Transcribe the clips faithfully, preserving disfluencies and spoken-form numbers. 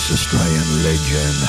Australian legend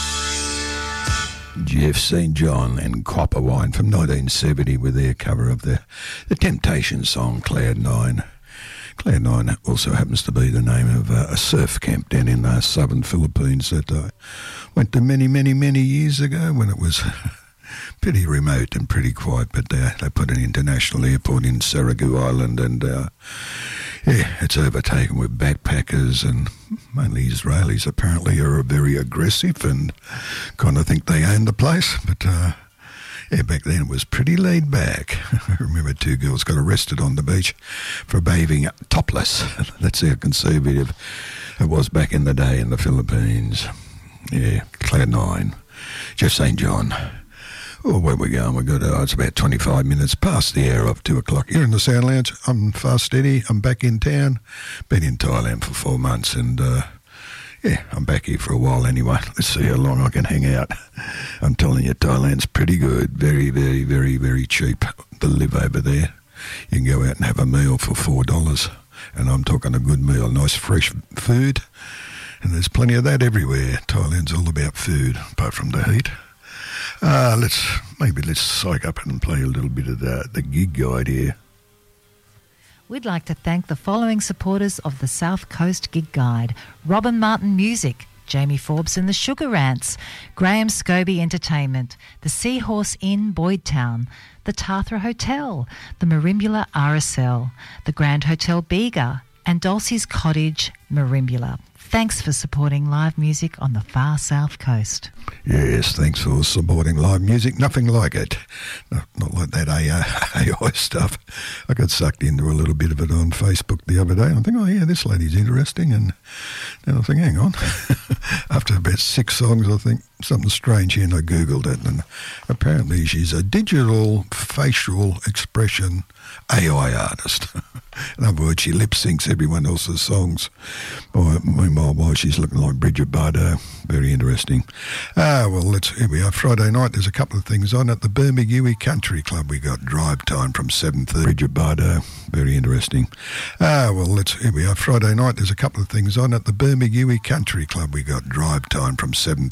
Jeff Saint John and Copper Wine from nineteen seventy with their cover of the, the Temptation song Cloud Nine. Cloud Nine also happens to be the name of uh, a surf camp down in the southern Philippines that I went to many, many, many years ago when it was pretty remote and pretty quiet, but uh, they put an international airport in Saragu Island, and uh, yeah, it's overtaken with backpackers, and mainly Israelis apparently are very aggressive and kind of think they own the place, but uh, yeah, back then it was pretty laid back. I remember two girls got arrested on the beach for bathing topless. That's how conservative it was back in the day in the Philippines. Yeah, Cloud Nine, Jeff Saint John. Oh, where we going? We got uh, it's about twenty-five minutes past the hour of two o'clock. Here in the Sound Lounge, I'm Fast Eddie. I'm back in town. Been in Thailand for four months, and uh, yeah, I'm back here for a while anyway. Let's see how long I can hang out. I'm telling you, Thailand's pretty good. Very, very, very, very cheap to live over there. You can go out and have a meal for four dollars, and I'm talking a good meal, nice fresh food, and there's plenty of that everywhere. Thailand's all about food, apart from the heat. Uh, let's maybe let's psych up and play a little bit of the, the gig guide here. We'd like to thank the following supporters of the South Coast Gig Guide: Robin Martin Music, Jamie Forbes and the Sugar Rants, Graham Scobie Entertainment, the Seahorse Inn Boydtown, the Tathra Hotel, the Merimbula R S L, the Grand Hotel Bega, and Dulcie's Cottage, Merimbula. Thanks for supporting live music on the far south coast. Yes, thanks for supporting live music. Nothing like it. Not, not like that A I stuff. I got sucked into a little bit of it on Facebook the other day. And I think, oh yeah, this lady's interesting. And then I think, hang on. After about six songs, I think something strange here, and I Googled it. And apparently she's a digital facial expression A I artist. In other words, she lip syncs everyone else's songs. Meanwhile, while she's looking like Bridget Bardot. Very interesting. Ah, well, let's, here we are. Friday night, there's a couple of things on at the Bermagui Country Club. We got drive time from seven thirty. Bridget Bardot. Very interesting. Ah, well, let's, here we are. Friday night, there's a couple of things on at the Bermagui Country Club. We got drive time from seven